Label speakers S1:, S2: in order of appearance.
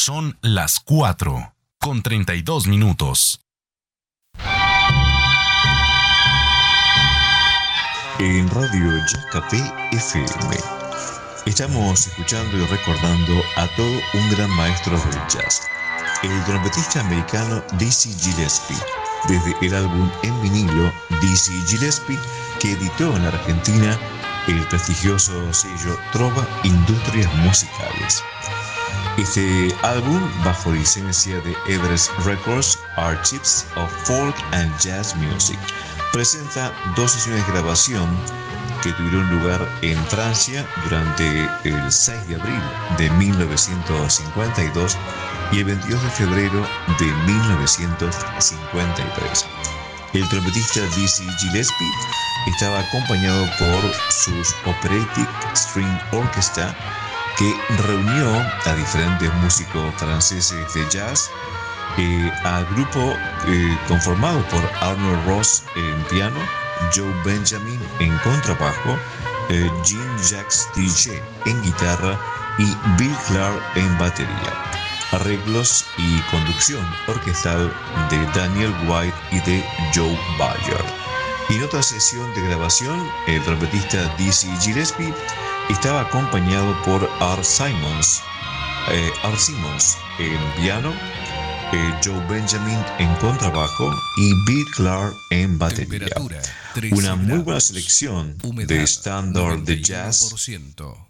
S1: Son las 4:32.
S2: En Radio Yacapé FM estamos escuchando y recordando a todo un gran maestro del jazz, el trompetista americano Dizzy Gillespie, desde el álbum en vinilo Dizzy Gillespie, que editó en Argentina el prestigioso sello Trova Industrias Musicales. Este álbum, bajo licencia de Everest Records Archives of Folk and Jazz Music, presenta 2 sesiones de grabación que tuvieron lugar en Francia durante el 6 de abril de 1952 y el 22 de febrero de 1953. El trompetista Dizzy Gillespie estaba acompañado por sus Operatic String Orchestra, que reunió a diferentes músicos franceses de jazz, al grupo conformado por Arnold Ross en piano, Joe Benjamin en contrabajo, Jean-Jacques Trichet en guitarra y Bill Clark en batería. Arreglos y conducción orquestal de Daniel White y de Joe Bayard. Y en otra sesión de grabación, el trompetista Dizzy Gillespie estaba acompañado por Art Simmons en piano, Joe Benjamin en contrabajo y Bill Clark en batería. Una muy buena selección de estándar de jazz